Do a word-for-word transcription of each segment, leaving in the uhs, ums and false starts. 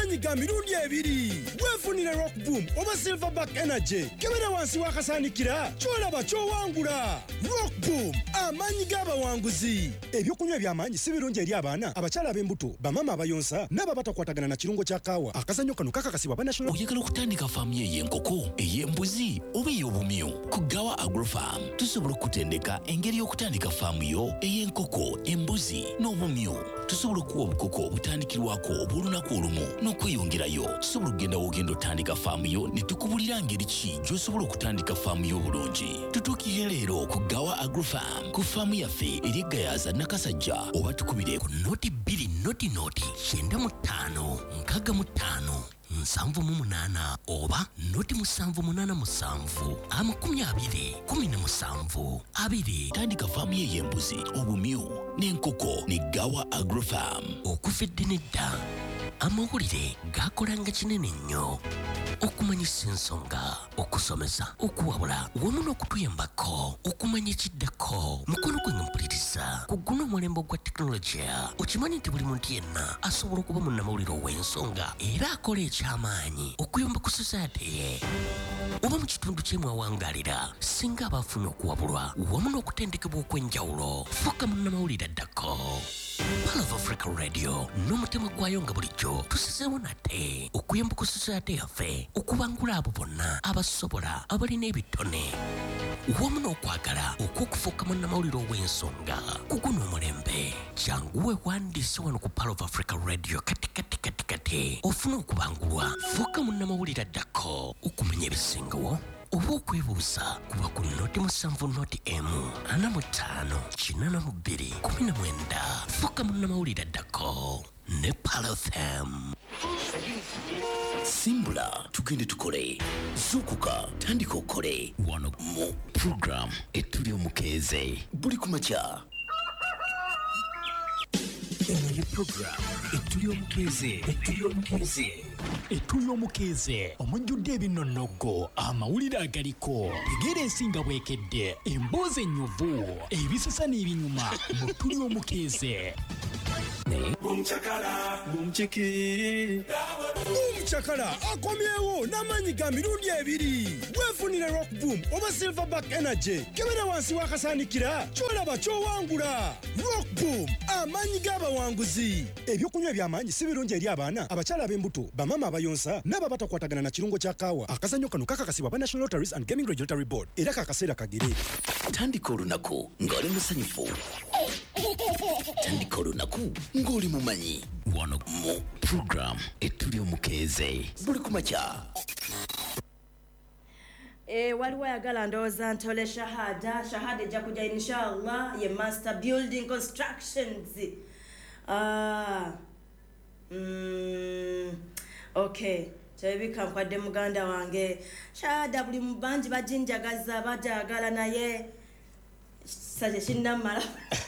n'amanyiga mirundi ebiri. Weefunire Rock Boom oba Silverback Energy kebera wansi wakasanikira kyolaba kyowangula. Rock Boom amanyiga abawanguzi. Ebyokunywa by'amaanyi si birungi eri abaana abakyala ab'embuto bamama abayonsa n'aba batakwatagana na kirungo kya kaawa. Akazannyo kano kakakasibwa ba National. Oyagala okutandika faamu y'enkoko ey'embuzi oba ey'obumyu ku Gawa Agrofarm tusobola okutendeka engeri y'okutandika faamu yo ey'enkoko embuzi n'obumyu. Tusobola okuwa obukoko obutandikirwako obw'olunaku olumu n'okweyongerayo. Tusobola okugenda w'ogenda otandika faamu yo ne tukubulira ngeri ki gy'osobola okutandika faamu yo obulungi. Tutuukire leero ku Gawa Agrofarm ku faamu yaffe eri Gayaza Nakasajja oba tukubire ku noti bbiri noti noti kyenda mu ttaano nkaaga mu ttaano nsanvu mu munaana oba noti musanvu munaana musanvu amakumi abiri kumi na musanvu abiri. Tandika faamu ye y'embuzi obumyu n'enkoko ne Gawa Agrofarm. Okuva edda n'edda amawulire gaakolanga kinene nnyo okumanyisa ensonga, okusomesa, okuwabula wamu n'okutuyambako okumanya ekiddako. Mukono gwe nga mpuliriza ku guno omulembe gwa tekinologiya. Okimanyi nti buli muntu yenna asobola okuba munnamawulire ow'ensonga era akola eky'amaanyi okuyamba ku society ye oba mu kitundu ky'emwawangalira singa abaafuna okuwabulwa wamu n'okutendekebwa okw'enjawulo. Fuuka munnamawulire addako. Pal of Africa Radio n'omutima gwayo nga bulijjo tusizeewo nate okuyamba ku society yaffe okubangula abo bonna abasobola abalina ebitone wamu n'okwagala okw'okufuuka munnamawulire ow'ensonga ku guno omulembe. Jangu weewandiise wano ku Pal of Africa Radio kati kati kati kati ofuna okubangulwa. Fuuka munnamawulire addako okumanya ebisingawo oba okwebuuza kuba ku noti musanvu noti emu ana mu ttaano kinaana mu bbiri kumi na mwenda. Fuuka munnamawulire addako ne Pal F M. Simbula tugende tukole, zukuka tandika okole wano mu program etuli omukeeze buli kumakya. Eno ye program etuli omukeeze etuli omukeeze etuli omukeeze omujjudde ebinonnogo amawulire agaliko tegeera ensinga bwekedde emboozi ennyuvu ebisasa n'ebinyuma mu tuli omukeeze. Bumchakala bumchiki Bumchakala akomyewo n'amanyiga mirundi ebiri. Weefunire Rock Boom oba Silverback Energy kebera wansi wakasanikira kyolaba kyowangula. Rock Boom amanyiga abawanguzi. Ebyokunywa by'amaanyi si birungi eri abaana abakyala ab'embuto bamama abayonsa n'aba batakwatagana na kirungo kya kaawa. Akazannyo kano kakakasibwa ba National Lotteries and Gaming Regulatory Board era kakaseera kagere. Tandika olunaku ng'oli musanyufu. Tandika olunaku ng'oli mumanyi wano mu program etuli omukeeze buli kumakya. Eh, waliwo ayagala ndowooza ntole shahada shahada ejja kujja inshallah ye master building constructions. Ah, mm, okay kyebika nkwadde muganda wange shahada buli mubanji bajinjagaza bajagala naye saje shinamala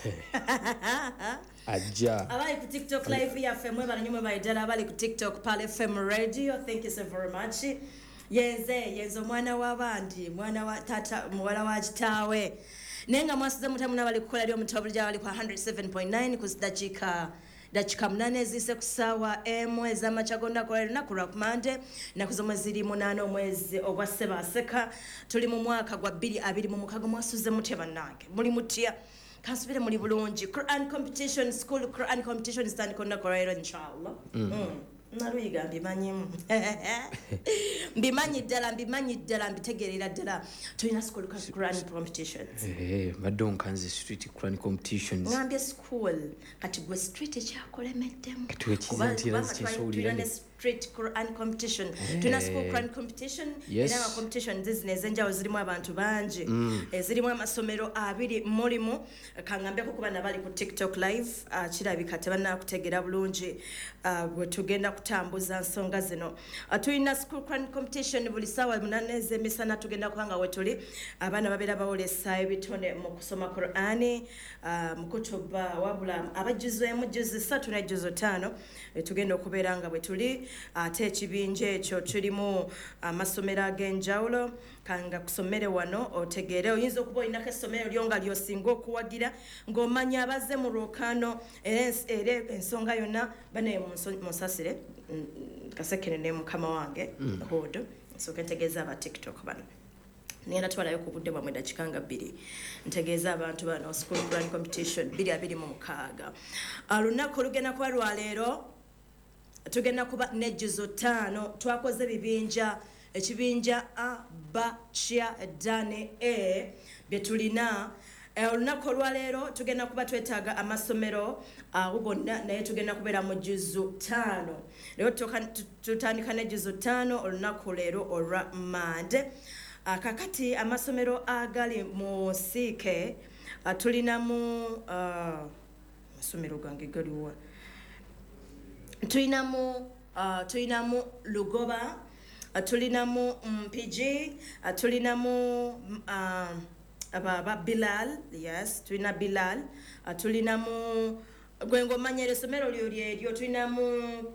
ajja abali ku TikTok live yaffe mwe balanyumwe bayidala abali ku TikTok Pal F M Radio. Thank you so very much. Yenze yenzo mwana w'abandi mwana wa tata muwala wa kitaawe nenga mwasize mutamu n'abali kukola lyo mutabuli jabali kwa one hundred seven point nine ku dakika dakika munane ezise ku ssaawa emu ez'amachagonda kola lunaku lwa kumande naku zomwe ziri munaana omwezi ogwa Ssebaaseka. Tuli mu mwaka gwa bbiri abiri mu mukaaga mwasuze mutya bannange muli mutya kansubire muli bulungi. Quran competition school Quran competition zitandika olunaku olwaleero inshallah. mm. mm. Naluyiga mbimanyimu mbimanyi ddala mbimanyi ddala mbitegeerera ddala tulina school Quran competitions. Eh, badde onkanze street Quran competitions. Ngambye school kati gwe street ekyakolemeddemu tuwekiza nti era zikisowulira street Quran competition. Tulina school Quran competition era nga competition zizina ez'enjawulo zirimu abantu bangi. Zirimu amasomero abiri mulimu kangambeko kuba nabali ku TikTok live kirabika tebannakutegeera bulungi gwe tugenda kutambuza nsonga zino. Tulina school Quran competition buli ssaawa munaana ez'emisana tugenda kubanga we tuli abaana babeera bawolesa ebitone mu kusoma Qur'ani mu kutuba wabula abajjuzo emu jjuzo ssatu n'ejjuzo ttaano tugenda okubeera nga bwe tuli ate ekibinja ekyo kirimu amasomero ag'enjawulo kanga kusomere wano otegeere oyinza okuba olinako essomero lyo nga lyosinga okuwagira ng'omanya abaze mu lwokaano era ensonga yonna banaye munsasire kasekene ne mukama wange hodo nsooke ntegeeza aba tiktok bano nina twalayo ku budde bwamwe dakika nga bbiri ntegeeza abantu bano school plan competition bbiri abiri mu mukaaga olunaku olugenda kuba lwaleero tugenda kuba nejjuzo ttaano twakoze bibinja ekibinja a b c d ne e bye tulina olunaku olwaleero tugenda kuba twetaaga amasomero awo gonna naye tugenda kubeera mu jjuzo ttaano leero tutandika nejjuzo ttaano olunaku leero olwa mande kakati amasomero agali mu siike tulinamu amasomero gange galiwa tulinamu tulinamu lugoba tulinamu mpigi tulinamu aba bilal yes tulina bilal tulinamu gwengo manyere somero lyo lyo tulinamu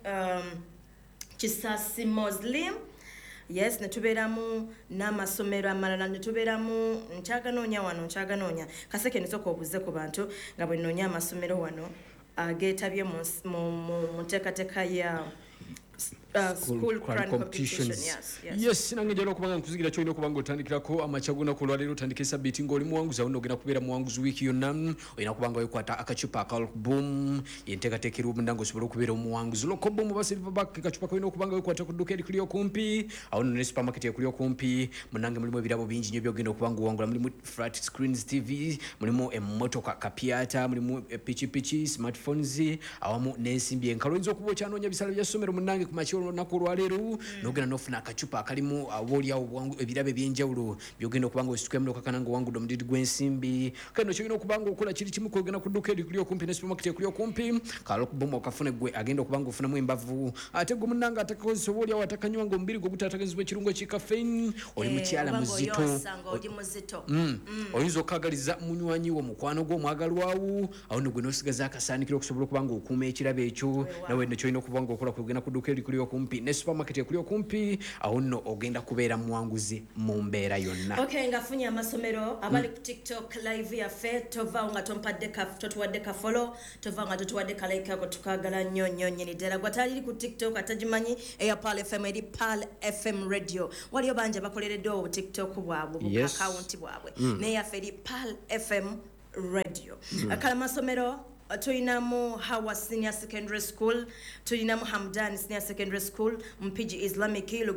Kisasi Muslim yes netubeeramu n'amasomero amalala netubeeramu nkyaganoonya wano nkyaganoonya kaseke nisooka obuze ku bantu nga bwe nnoonya amasomero wano ageetabye mu nteekateeka ya Uh, school crime competitions yes yes, yes nange njalo kubanga nkuzigira cyo ino kubanga otandikirako amachaguna ko lwalero tandike sabiti ngoli muwanguza uno gena kubera muwanguzi wiki yonna oyina kubanga yokwata akachupa ka album yenteka tekiru mundango sobolo kubera muwanguzi loko bomu ba silverback kachupa ko ino kubanga yokwata kuduka eri kuliyo kumpi awuno ne supermarket ya kuliyo kumpi munange mulimo ebirabo bingi nyo byogenda kubanga wangula mulimo flat screens tv mulimo emotoka kapiata mulimo pichi pichi smartphones awamu nesimbi enkalonzo kubo cyanonya bisalo bya somero munange kumachiro nakuru waleru mm. nogena nofuna akachupa akalimu awoli awo bwangu ebirabe byenjawulo byogenda kubanga osituke mulo kakanango wangu domdidi gwensimbi kano kino kubanga okola kiri kimu kogena kuduka eri kuliyo kumpi ne supermarket kuliyo kumpi kalo kubomo kafune gwe agenda kubanga ofuna mu embavu ate gumunanga atakoze oboli awo atakanywa ngo mbiri go gutatakazibwe kirungo ki caffeine oli mukyala muzito mm oyinzo kagaliza munywanyi wo mukwano gwo mwagalwawo awo ne gwe nosigaza akasanikiro kusobola kubanga okuuma ekirabe ekyo nawe ne kyo ino kubanga okola kugena kuduka eri kuliyo kumpi ne supermarket kuliyo kumpi awo nno ogenda kubeera muwanguzi mu mbeera yonna okay ngafunye amasomero abali ku TikTok live ya fe tova nga tompadde ka totuwadde ka follow tova nga totuwadde ka like ako tukagala nnyo nnyo nyini ddala gwatali ku TikTok atajimanyi eya Pal F M eri Pal F M radio waliyo banje bakoleredde obu TikTok bwabwe bu yes. account bwabwe mm. ne ya fe eri Pal F M radio mm. akala masomero tulinamu Hawa Senior Secondary School tulinamu Hamdan Senior Secondary School Mpigi Islamic